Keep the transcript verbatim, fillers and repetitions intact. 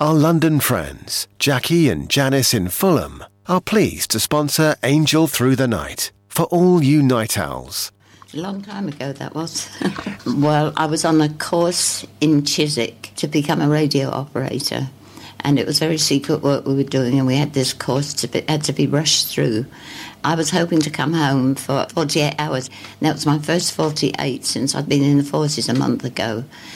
Our London friends, Jackie and Janice in Fulham, are pleased to sponsor Angel Through the Night for all you night owls. A long time ago, that was. Well, I was on a course in Chiswick to become a radio operator, and it was very secret work we were doing, and we had this course to be, had to be rushed through. I was hoping to come home for forty-eight hours. That was my first forty-eight since I'd been in the forces a month ago.